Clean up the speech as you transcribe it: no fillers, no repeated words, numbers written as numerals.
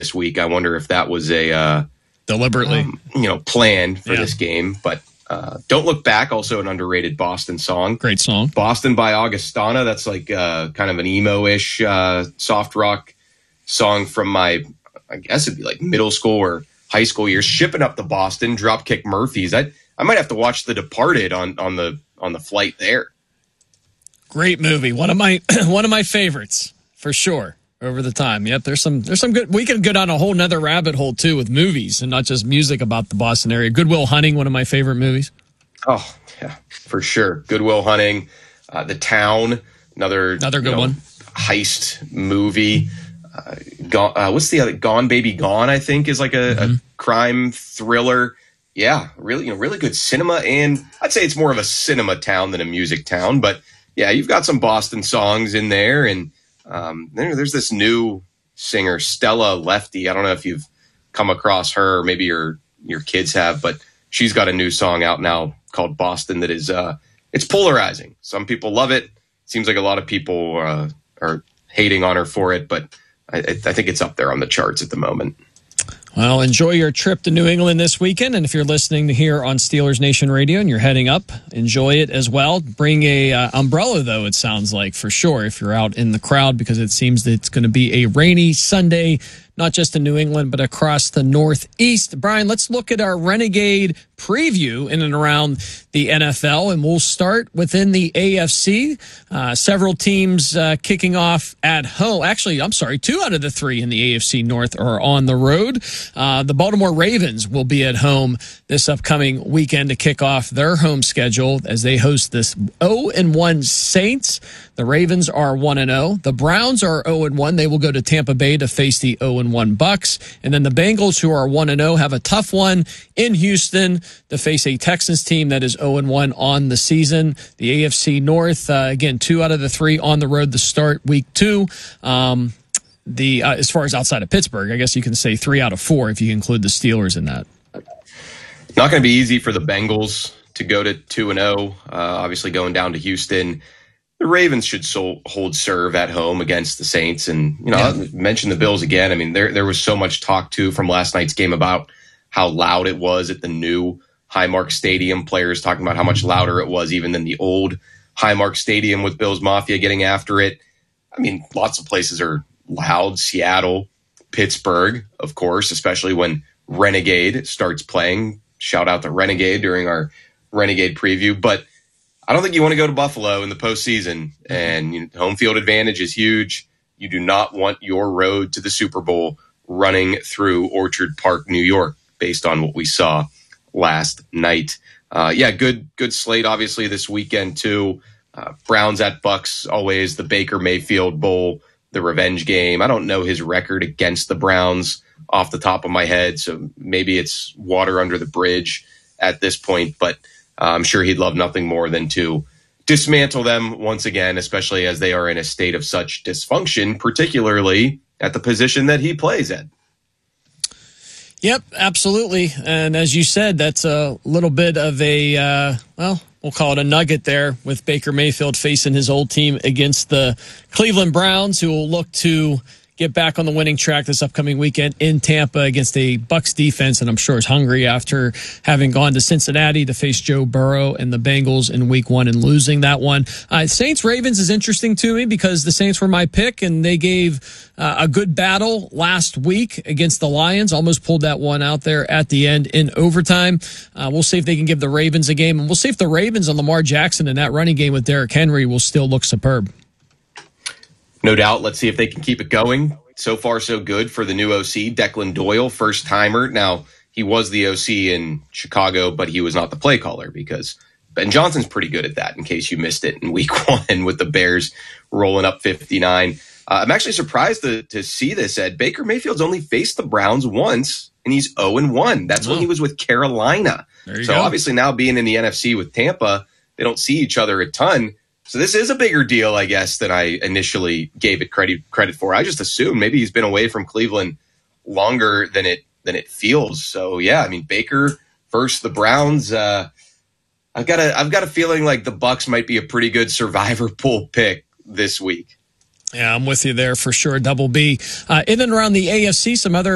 this week. I wonder if that was a deliberately, planned for this game. But Don't Look Back, also an underrated Boston song. Great song. Boston by Augustana. That's like kind of an emo-ish soft rock song from I guess it'd be like middle school or high school years. Shipping Up to Boston, Dropkick Murphys. I might have to watch The Departed on the flight there. Great movie. One of my favorites for sure over the time. Yep, there's some good. We could go down a whole nother rabbit hole too with movies and not just music about the Boston area. Good Will Hunting, one of my favorite movies. Oh yeah, for sure. Good Will Hunting, The Town, another good one. Heist movie. What's the other? Gone Baby Gone, I think, is like a crime thriller. Yeah, really good cinema, and I'd say it's more of a cinema town than a music town. But yeah, you've got some Boston songs in there, and there's this new singer, Stella Lefty. I don't know if you've come across her, or maybe your kids have, but she's got a new song out now called Boston that is it's polarizing. Some people love it. Seems like a lot of people are hating on her for it, but I think it's up there on the charts at the moment. Well, enjoy your trip to New England this weekend. And if you're listening here on Steelers Nation Radio and you're heading up, enjoy it as well. Bring a umbrella, though, it sounds like, for sure, if you're out in the crowd, because it seems that it's going to be a rainy Sunday, not just in New England, but across the Northeast. Brian, let's look at our Renegade preview in and around the NFL, and we'll start within the AFC. Several teams kicking off at home. Actually, I'm sorry, 2 out of the 3 in the AFC North are on the road. The Baltimore Ravens will be at home this upcoming weekend to kick off their home schedule as they host this 0-1 Saints. The Ravens are 1-0. The Browns are 0-1. They will go to Tampa Bay to face the 0-1 Bucks. And then the Bengals, who are 1-0, have a tough one in Houston to face a Texans team that is 0-1 on the season. The AFC North, again, 2 out of the 3 on the road to start week 2. As far as outside of Pittsburgh, I guess you can say 3 out of 4 if you include the Steelers in that. Not going to be easy for the Bengals to go to 2-0. Obviously, going down to Houston. The Ravens should hold serve at home against the Saints. And, I mentioned the Bills again. I mean, there was so much talk, too, from last night's game about how loud it was at the new Highmark Stadium. Players talking about how much louder it was even than the old Highmark Stadium with Bills Mafia getting after it. I mean, lots of places are loud. Seattle, Pittsburgh, of course, especially when Renegade starts playing. Shout out to Renegade during our Renegade preview. But I don't think you want to go to Buffalo in the postseason, and home field advantage is huge. You do not want your road to the Super Bowl running through Orchard Park, New York, based on what we saw last night. Good slate, obviously, this weekend, too. Browns at Bucks, always the Baker Mayfield Bowl, the revenge game. I don't know his record against the Browns off the top of my head, so maybe it's water under the bridge at this point, but I'm sure he'd love nothing more than to dismantle them once again, especially as they are in a state of such dysfunction, particularly at the position that he plays at. Yep, absolutely. And as you said, that's a little bit of a, we'll call it a nugget there with Baker Mayfield facing his old team against the Cleveland Browns, who will look to get back on the winning track this upcoming weekend in Tampa against a Bucs defense, and I'm sure is hungry after having gone to Cincinnati to face Joe Burrow and the Bengals in week 1 and losing that one. Saints-Ravens is interesting to me because the Saints were my pick, and they gave a good battle last week against the Lions. Almost pulled that one out there at the end in overtime. We'll see if they can give the Ravens a game, and we'll see if the Ravens on Lamar Jackson in that running game with Derrick Henry will still look superb. No doubt. Let's see if they can keep it going. So far, so good for the new OC, Declan Doyle, first-timer. Now, he was the OC in Chicago, but he was not the play caller because Ben Johnson's pretty good at that, in case you missed it in week 1 with the Bears rolling up 59. I'm actually surprised to see this, Ed. Baker Mayfield's only faced the Browns once, and he's 0-1. That's when he was with Carolina. So obviously now being in the NFC with Tampa, they don't see each other a ton. So this is a bigger deal, I guess, than I initially gave it credit for. I just assumed maybe he's been away from Cleveland longer than it feels. So yeah, I mean, Baker versus the Browns. I've got a feeling like the Bucs might be a pretty good survivor pool pick this week. Yeah, I'm with you there for sure. Double B. In and around the AFC, some other